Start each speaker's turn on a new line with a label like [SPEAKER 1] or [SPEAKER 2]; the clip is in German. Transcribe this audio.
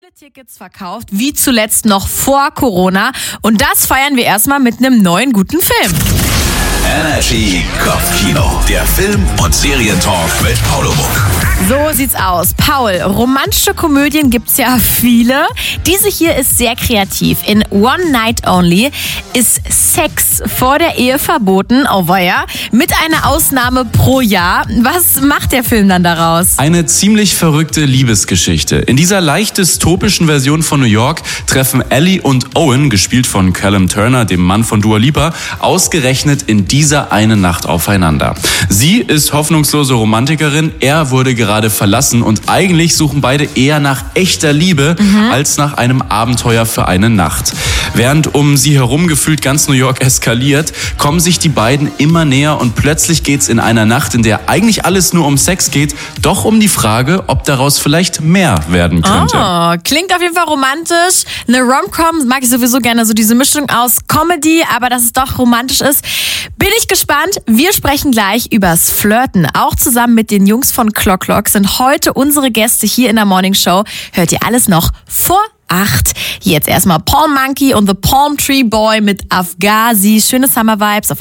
[SPEAKER 1] Tickets verkauft, wie zuletzt noch vor Corona. Und das feiern wir erstmal mit einem neuen guten Film.
[SPEAKER 2] Energy Kopfkino, der Film- und Serientalk mit Paul Muck.
[SPEAKER 1] So sieht's aus. Paul, romantische Komödien gibt's ja viele. Diese hier ist sehr kreativ. In One Night Only ist Sex vor der Ehe verboten, oh weia, mit einer Ausnahme pro Jahr. Was macht der Film dann daraus?
[SPEAKER 3] Eine ziemlich verrückte Liebesgeschichte. In dieser leicht dystopischen Version von New York treffen Ellie und Owen, gespielt von Callum Turner, dem Mann von Dua Lipa, ausgerechnet in dieser eine Nacht aufeinander. Sie ist hoffnungslose Romantikerin, er wurde gerade verlassen und eigentlich suchen beide eher nach echter Liebe als nach einem Abenteuer für eine Nacht. Während um sie herum gefühlt ganz New York eskaliert, kommen sich die beiden immer näher und plötzlich geht's in einer Nacht, in der eigentlich alles nur um Sex geht, doch um die Frage, ob daraus vielleicht mehr werden könnte.
[SPEAKER 1] Oh, klingt auf jeden Fall romantisch. Eine Rom-Com mag ich sowieso gerne, so diese Mischung aus Comedy, aber dass es doch romantisch ist. Bin ich gespannt. Wir sprechen gleich übers Flirten. Auch zusammen mit den Jungs von Clock Clock sind heute unsere Gäste hier in der Morning Show. Hört ihr alles noch vor 8. Jetzt erstmal Paul Monkey und The Palm Tree Boy mit Afghazi. Schöne Summer Vibes auf